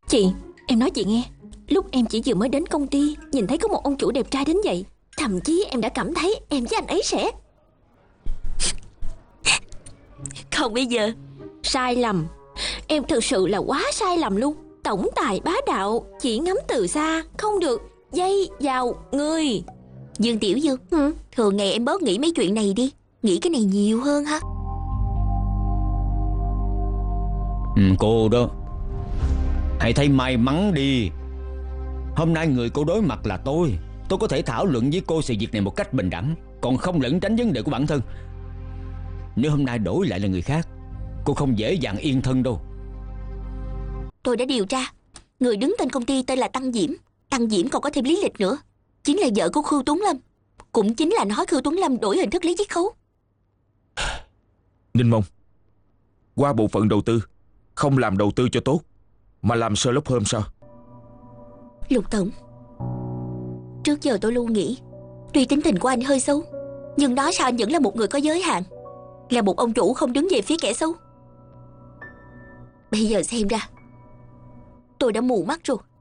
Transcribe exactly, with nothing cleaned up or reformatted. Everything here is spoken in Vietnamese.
Chị, em nói chị nghe. Lúc em chỉ vừa mới đến công ty, nhìn thấy có một ông chủ đẹp trai đến vậy, thậm chí em đã cảm thấy em với anh ấy sẽ... Không, bây giờ sai lầm. Em thực sự là quá sai lầm luôn. Tổng tài bá đạo, chỉ ngắm từ xa, không được dây vào người. Dương Tiểu Dương, ừ. thường ngày em bớt nghĩ mấy chuyện này đi. Nghĩ cái này nhiều hơn ha. Ừ, cô đó, hãy thấy may mắn đi. Hôm nay người cô đối mặt là tôi. Tôi có thể thảo luận với cô sự việc này một cách bình đẳng, còn không lẩn tránh vấn đề của bản thân. Nếu hôm nay đổi lại là người khác, cô không dễ dàng yên thân đâu. Tôi đã điều tra. Người đứng tên công ty tên là Tăng Diễm. Tăng Diễm còn có thêm lý lịch nữa. Chính là vợ của Khưu Tuấn Lâm. Cũng chính là nói Khưu Tuấn Lâm đổi hình thức lấy chiết khấu. Ninh Mông, qua bộ phận đầu tư, không làm đầu tư cho tốt mà làm Sherlock Holmes sao? Lục Tổng, trước giờ tôi luôn nghĩ tuy tính tình của anh hơi xấu, nhưng đó sao anh vẫn là một người có giới hạn, là một ông chủ không đứng về phía kẻ xấu. Bây giờ xem ra tôi đã mù mắt rồi.